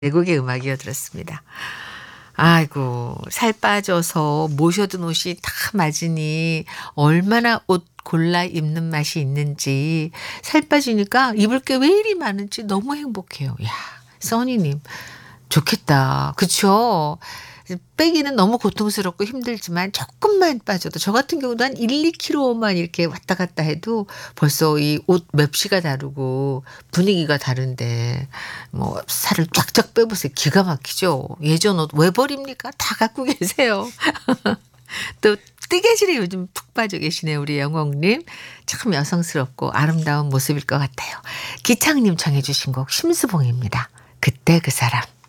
외국의 음악이어 들었습니다. 아이고 살 빠져서 모셔둔 옷이 다 맞으니 얼마나 옷 골라 입는 맛이 있는지 살 빠지니까 입을 게 왜 이리 많은지 너무 행복해요. 야 써니님 좋겠다. 그쵸? 빼기는 너무 고통스럽고 힘들지만 조금만 빠져도 저 같은 경우도 한 1-2kg만 이렇게 왔다 갔다 해도 벌써 이 옷 맵시가 다르고 분위기가 다른데 뭐 살을 쫙쫙 빼보세요. 기가 막히죠. 예전 옷 왜 버립니까? 다 갖고 계세요. 또 뜨개질에 요즘 푹 빠져 계시네요. 우리 영옥님. 참 여성스럽고 아름다운 모습일 것 같아요. 기창님 청해 주신 곡 심수봉입니다. 그때 그 사람.